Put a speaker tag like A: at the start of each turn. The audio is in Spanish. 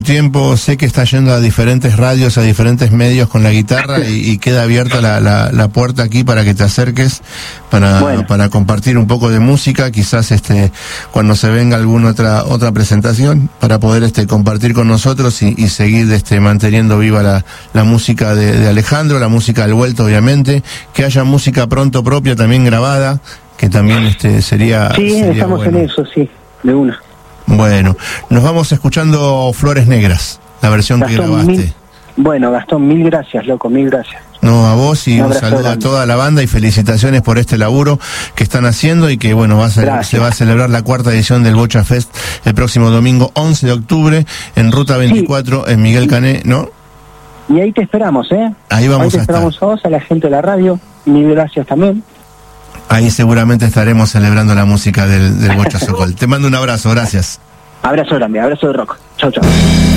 A: tiempo, sé que está yendo a diferentes radios, a diferentes medios con la guitarra y queda abierta la puerta aquí para que te acerques, para compartir un poco de música, quizás cuando se venga alguna otra presentación, para poder compartir con nosotros y seguir manteniendo viva la música de Alejandro, la música del Vuelto, obviamente, que haya música pronto propia también grabada, que también sería
B: estamos
A: bueno.
B: En eso, sí, de una.
A: Bueno, nos vamos escuchando Flores Negras, la versión
B: Gastón,
A: que grabaste.
B: Bueno, Gastón, mil gracias, loco, mil gracias.
A: No, a vos y un saludo
B: grande
A: a toda la banda y felicitaciones por este laburo que están haciendo y que, bueno, se va a celebrar la 4ª edición del Bocha Fest el próximo domingo 11 de octubre en Ruta 24 en Miguel Cané, ¿no?
B: Y ahí te esperamos, ¿eh?
A: Ahí vamos a estar.
B: Esperamos a vos, a la gente de la radio, mil gracias también.
A: Ahí seguramente estaremos celebrando la música del Bocha Sokol. Te mando un abrazo, gracias.
B: Abrazo grande, abrazo de rock. Chau, chau.